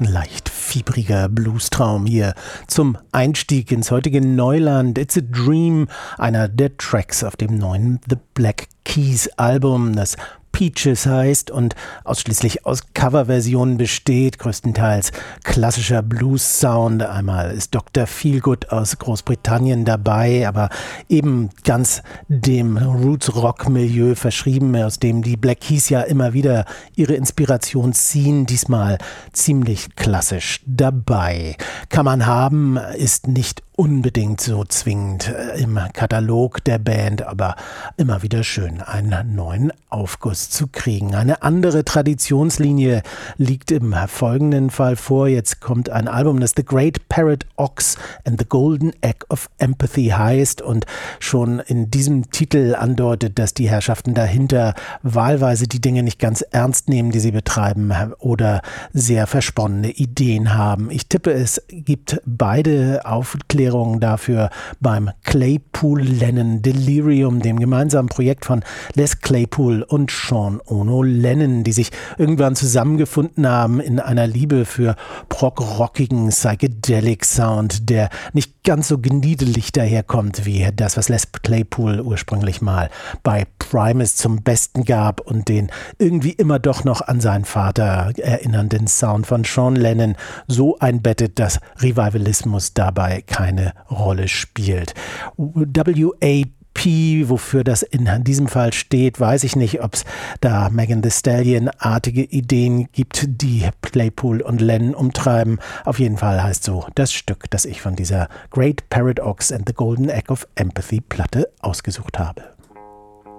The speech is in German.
Ein leicht fiebriger Bluestraum hier zum Einstieg ins heutige Neuland. It's a Dream, einer der Tracks auf dem neuen The Black Keys Album, das Peaches heißt und ausschließlich aus Coverversionen besteht, größtenteils klassischer Blues-Sound. Einmal ist Dr. Feelgood aus Großbritannien dabei, aber eben ganz dem Roots-Rock-Milieu verschrieben, aus dem die Black Keys ja immer wieder ihre Inspiration ziehen, diesmal ziemlich klassisch dabei. Kann man haben, ist nicht unbedingt so zwingend im Katalog der Band, aber immer wieder schön, einen neuen Aufguss zu kriegen. Eine andere Traditionslinie liegt im folgenden Fall vor. Jetzt kommt ein Album, das The Great Parrot Ox and the Golden Egg of Empathy heißt und schon in diesem Titel andeutet, dass die Herrschaften dahinter wahlweise die Dinge nicht ganz ernst nehmen, die sie betreiben oder sehr versponnene Ideen haben. Ich tippe, es gibt beide Aufklärungen dafür beim Claypool-Lennon Delirium, dem gemeinsamen Projekt von Les Claypool und Sean Ono Lennon, die sich irgendwann zusammengefunden haben in einer Liebe für prog-rockigen Psychedelic-Sound, der nicht ganz so gniedelig daherkommt wie das, was Les Claypool ursprünglich mal bei Primus zum Besten gab und den irgendwie immer doch noch an seinen Vater erinnernden Sound von Sean Lennon so einbettet, dass Revivalismus dabei keine Rolle spielt. WAP, wofür das in diesem Fall steht, weiß ich nicht, ob es da Megan Thee Stallion-artige Ideen gibt, die Claypool und Lennon umtreiben. Auf jeden Fall heißt so das Stück, das ich von dieser Great Parrot Ox and the Golden Egg of Empathy Platte ausgesucht habe.